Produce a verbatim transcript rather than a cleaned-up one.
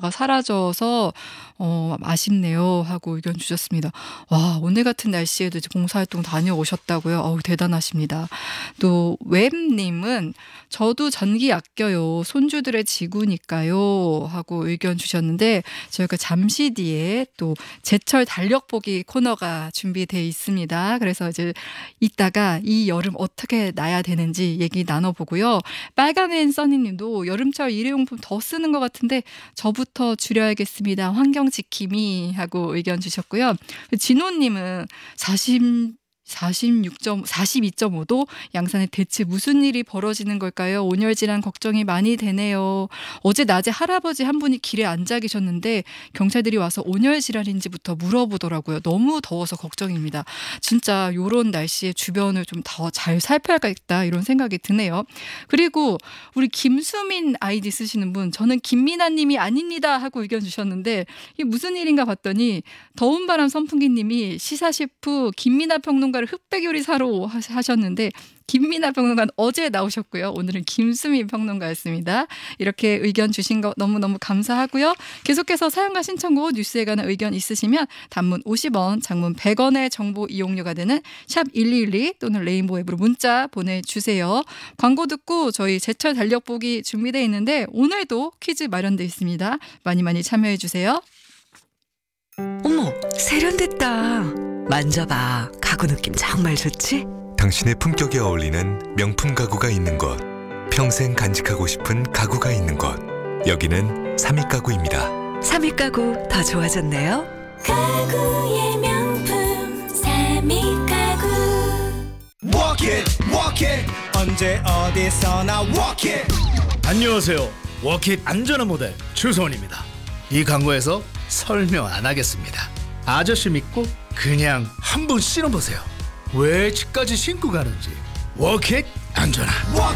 변화가 사라져서 어 "아쉽네요." 하고 의견 주셨습니다. 와, 오늘 같은 날씨에도 이제 봉사활동 다녀오셨다고요? 어우, 대단하십니다. 또 웹님은 "저도 전기 아껴요. 손주들의 지구니까요." 하고 의견 주셨는데, 저희가 잠시 뒤에 또 제철 달력보기 코너가 준비돼 있습니다. 그래서 이제 이따가 이 여름 어떻게 나야 되는지 얘기 나눠보고요. 빨간앤 써니님도 "여름철 일회용품 더 쓰는 것 같은데 저부터 줄여야겠습니다. 환경 지킴이." 하고 의견 주셨고요. 진호님은 사십 사십육 점 사십이 점 오 도 양산에 대체 무슨 일이 벌어지는 걸까요? 온열질환 걱정이 많이 되네요. 어제 낮에 할아버지 한 분이 길에 앉아 계셨는데 경찰들이 와서 온열질환인지부터 물어보더라고요. 너무 더워서 걱정입니다. 진짜 요런 날씨에 주변을 좀 더 잘 살펴야겠다, 이런 생각이 드네요. 그리고 우리 김수민 아이디 쓰시는 분, "저는 김미나 님이 아닙니다." 하고 의견 주셨는데, 이게 무슨 일인가 봤더니 더운 바람 선풍기님이 시사 셰프 김미나 평론가를 흑백 요리사로 하- 하셨는데, 김미나 평론가는 어제 나오셨고요. 오늘은 김수민 평론가였습니다. 이렇게 의견 주신 거 너무너무 감사하고요. 계속해서 사연과 신청곡, 뉴스에 관한 의견 있으시면 단문 오십 원, 장문 백 원의 정보 이용료가 되는 샵 일이일이 또는 레인보우 앱으로 문자 보내주세요. 광고 듣고 저희 제철 달력보기 준비되어 있는데 오늘도 퀴즈 마련되어 있습니다. 많이 많이 참여해 주세요. 어머, 세련됐다. 만져봐. 가구 느낌 정말 좋지? 당신의 품격에 어울리는 명품 가구가 있는 곳, 평생 간직하고 싶은 가구가 있는 곳, 여기는 삼익 가구입니다. 삼익 가구 더 좋아졌네요. 가구의 명품 삼익 가구. Walk it, walk it. 언제 어디서나 walk it. 안녕하세요. 워킷 안전한 모델 주소원입니다. 이 광고에서 설명 안 하겠습니다. 아저씨 믿고 그냥 한번 신어보세요. 왜 집까지 신고 가는지. 워킷 안전한. Walk